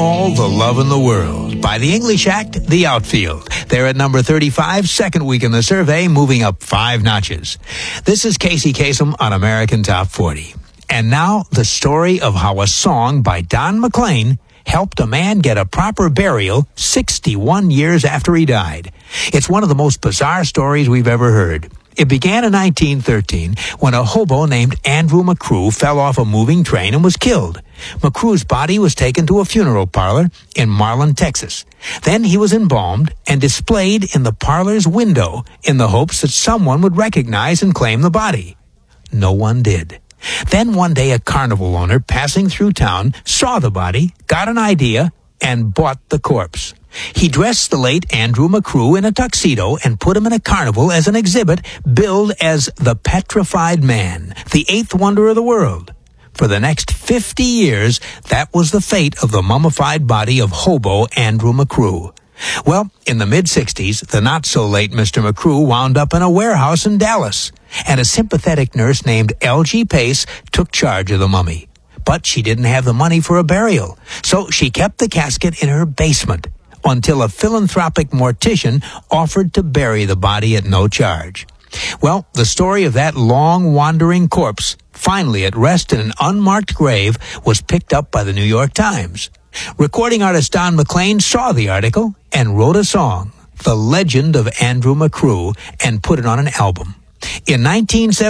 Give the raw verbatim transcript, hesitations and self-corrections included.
All the Love in the World by the English act, The Outfield. They're at number thirty-five, second week in the survey, moving up five notches. This is Casey Kasem on American Top forty. And now, the story of how a song by Don McLean helped a man get a proper burial sixty-one years after he died. It's one of the most bizarre stories we've ever heard. It began in nineteen thirteen when a hobo named Andrew McCrew fell off a moving train and was killed. McCrew's body was taken to a funeral parlor in Marlin, Texas. Then he was embalmed and displayed in the parlor's window in the hopes that someone would recognize and claim the body. No one did. Then one day a carnival owner passing through town saw the body, got an idea, and bought the corpse. He dressed the late Andrew McCrew in a tuxedo and put him in a carnival as an exhibit billed as the Petrified Man, the eighth wonder of the world. For the next fifty years, that was the fate of the mummified body of hobo Andrew McCrew. Well, in the mid-sixties, the not-so-late Mister McCrew wound up in a warehouse in Dallas, and a sympathetic nurse named L G Pace took charge of the mummy. But she didn't have the money for a burial, so she kept the casket in her basement until a philanthropic mortician offered to bury the body at no charge. Well, the story of that long wandering corpse, finally at rest in an unmarked grave, was picked up by the New York Times. Recording artist Don McLean saw the article and wrote a song, The Legend of Andrew McCrew, and put it on an album. In nineteen seventy